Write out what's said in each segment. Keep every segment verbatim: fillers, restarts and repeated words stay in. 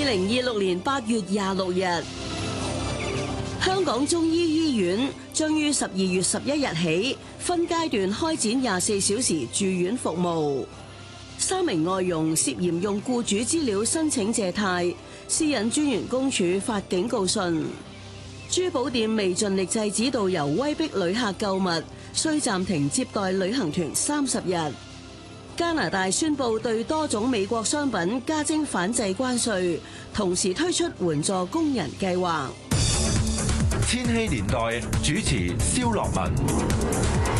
零二六年八月廿六日，香港中醫醫院將於十二月十一日起分階段開展廿四小時住院服務。三名外傭涉嫌用僱主資料申請借貸，私隱專員公署發警告信。珠寶店未盡力制止導遊威逼旅客購物，需暫停接待旅行團三十日。加拿大宣布對多種美國商品加徵反制關稅，同時推出援助工人計劃。 千禧年代主持蕭樂文。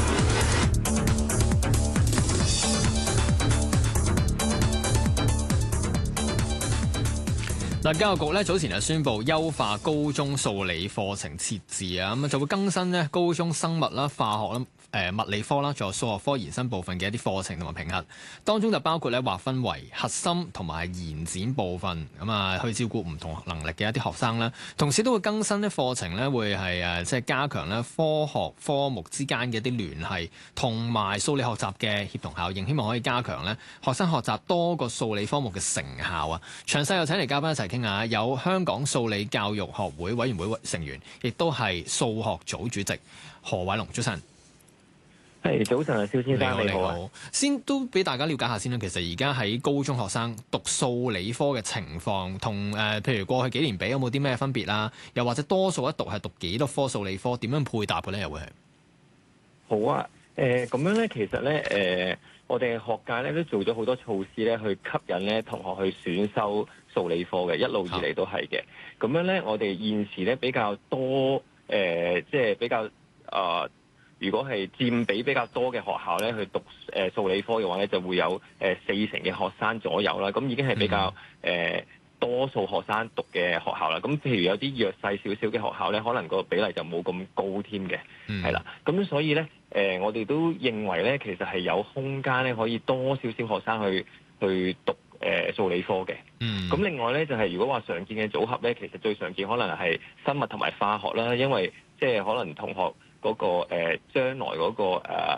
嗱，教育局咧早前就宣布優化高中數理課程設置啊，咁就會更新咧高中生物啦、化學啦、誒物理科啦，仲有數學科延伸部分嘅一啲課程同埋評核，當中就包括咧劃分為核心同埋延展部分，咁啊去照顧唔同能力嘅一啲學生啦。同時都會更新啲課程咧，會係誒即係加強咧科學科目之間嘅一啲聯繫，同埋數理學習嘅協同效應，希望可以加強咧學生學習多個數理科目嘅成效啊。詳細又請嚟嘉賓一齊傾下，有香港數理教育學會委員會成員，亦都係數學組主席何偉龍，早晨。 係早晨啊，蕭先生你好啊。 先都俾大家了解下先啦。其實而家喺高中學生讀數理科嘅情況，同誒、呃、譬如過去幾年比有冇啲咩分別啦？又或者多數一讀係讀幾多科數理科？點樣配搭嘅咧？又會係好啊。誒、呃、咁樣咧，其實咧誒、呃，我哋學界咧都做咗好多措施咧，去吸引咧同學去選修數理科嘅，一路以嚟都係嘅。咁樣咧，我哋現時咧比較多誒、呃，即係比較啊。呃如果係佔比比較多嘅學校咧，去讀誒數理科嘅話咧，就會有誒四成嘅學生左右啦。咁已經係比較誒、呃、多數學生讀嘅學校啦。咁譬如有啲弱勢少少嘅學校咧，可能個比例就冇咁高添嘅，係啦、嗯。咁所以咧，誒、呃、我哋都認為咧，其實係有空間咧，可以多少少學生去去讀誒數理科嘅。咁、嗯、另外咧，就係、是、如果話常見嘅組合咧，其實最常見可能係生物同埋化學啦，因為即係可能同學嗰、那個誒、呃、將來嗰、那個誒。呃